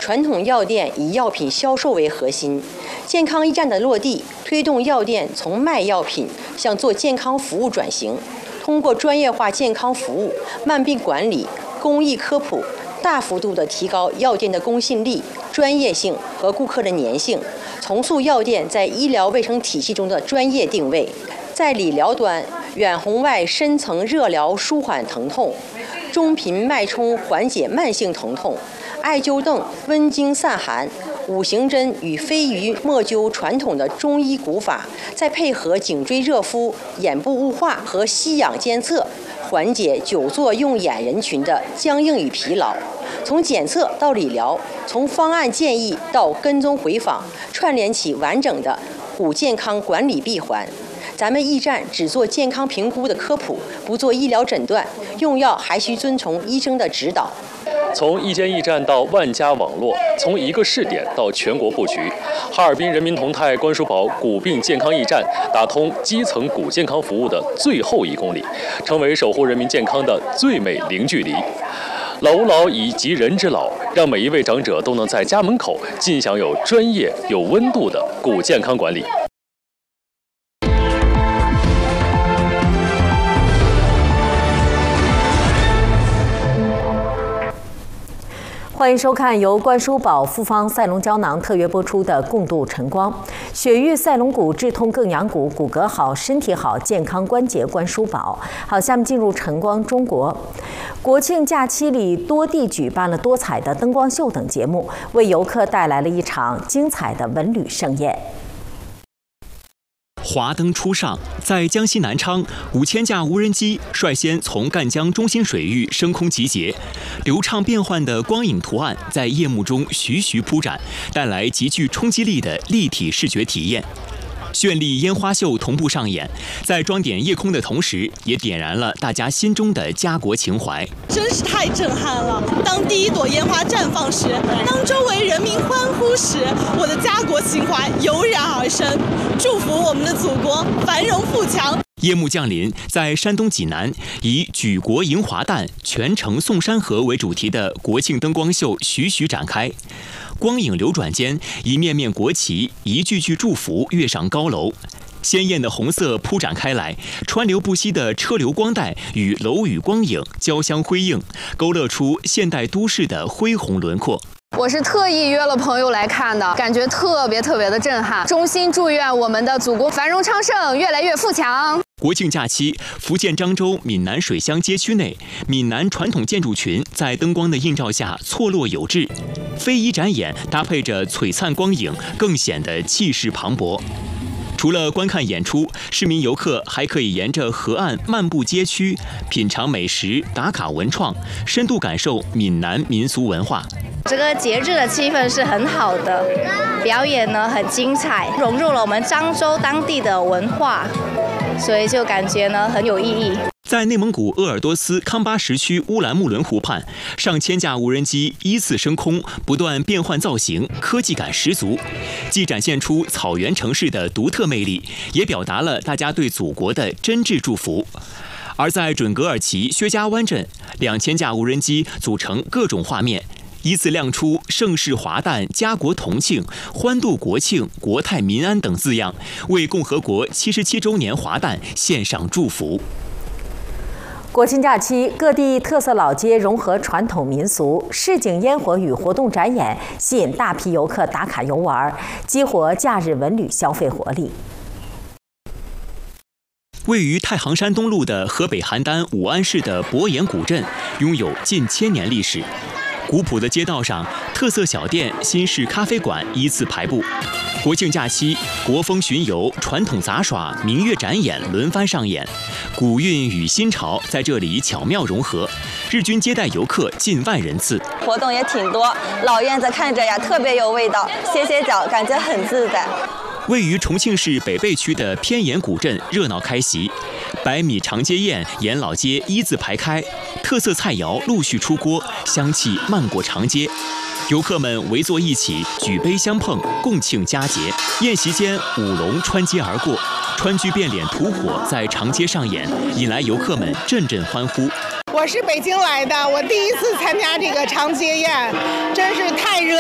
传统药店以药品销售为核心，健康驿站的落地，推动药店从卖药品向做健康服务转型，通过专业化健康服务、慢病管理、公益科普，大幅度地提高药店的公信力、专业性和顾客的粘性，重塑药店在医疗卫生体系中的专业定位。在理疗端，远红外深层热疗舒缓疼痛，中频脉冲缓解慢性疼痛，艾灸凳温经散寒，五行针与飞鱼墨灸传统的中医古法，再配合颈椎热敷、眼部雾化和吸氧监测，缓解久坐用眼人群的僵硬与疲劳。从检测到理疗，从方案建议到跟踪回访，串联起完整的骨健康管理闭环。咱们驿站只做健康评估的科普，不做医疗诊断，用药还需遵从医生的指导。 从一间驿站到万家网络，从一个试点到全国布局，哈尔滨人民同泰关叔宝骨病健康驿站打通基层骨健康服务的最后1公里，成为守护人民健康的最美零距离。老吾老以及人之老，让每一位长者都能在家门口尽享有专业、有温度的骨健康管理。 欢迎收看由关叔宝复方赛龙胶囊特约播出的《共度晨光》。雪域赛龙骨治痛更养骨，骨骼好，身体好，健康关节关叔宝。好，下面进入晨光中国。国庆假期里，多地举办了多彩的灯光秀等节目，为游客带来了一场精彩的文旅盛宴。 华灯初上，在江西南昌，5000架无人机率先从赣江中心水域升空集结，流畅变幻的光影图案在夜幕中徐徐铺展，带来极具冲击力的立体视觉体验。绚丽烟花秀同步上演，在装点夜空的同时，也点燃了大家心中的家国情怀。 真是太震撼了！当第一朵烟花绽放时，当周围人民欢呼时，我的家国情怀油然而生。祝福我们的祖国繁荣富强。 夜幕降临，在山东济南，以“举国迎华诞，全城送山河”为主题的国庆灯光秀徐徐展开。光影流转间，一面面国旗，一句句祝福跃上高楼，鲜艳的红色铺展开来，川流不息的车流光带与楼宇光影交相辉映，勾勒出现代都市的恢宏轮廓。 我是特意约了朋友来看的，感觉特别的震撼。衷心祝愿我们的祖国繁荣昌盛，越来越富强。 国庆假期，福建漳州闽南水乡街区内，闽南传统建筑群在灯光的映照下错落有致，非遗展演搭配着璀璨光影，更显得气势磅礴。除了观看演出，市民游客还可以沿着河岸漫步街区，品尝美食、打卡文创，深度感受闽南民俗文化。 这个节日的气氛是很好的，表演呢很精彩，融入了我们漳州当地的文化，所以就感觉呢很有意义。 在内蒙古鄂尔多斯康巴什区乌兰木伦湖畔，上千架无人机依次升空，不断变换造型，科技感十足，既展现出草原城市的独特魅力，也表达了大家对祖国的真挚祝福。而在准格尔旗薛家湾镇，2000架无人机组成各种画面，依次亮出盛世华诞、家国同庆、欢度国庆、国泰民安等字样，为共和国77周年华诞献上祝福。 国庆假期，各地特色老街融合传统民俗，市井烟火与活动展演吸引大批游客打卡游玩，激活假日文旅消费活力。 位于太行山东路的河北邯郸武安市的博岩古镇，拥有近1000年历史。古朴的街道上，特色小店、新式咖啡馆依次排布。国庆假期，国风巡游、传统杂耍、民乐展演轮番上演，古韵与新潮在这里巧妙融合，日均接待游客近万人次。 活动也挺多，老院子看着呀特别有味道，歇歇脚感觉很自在。 位于重庆市北碚区的偏岩古镇热闹开席，100米长街宴沿老街一字排开，特色菜肴陆续出锅，香气漫过长街。游客们围坐一起，举杯相碰，共庆佳节。宴席间，舞龙穿街而过，川剧变脸吐火在长街上演，引来游客们阵阵欢呼。 我是北京来的，我第一次参加这个长街宴，真是太热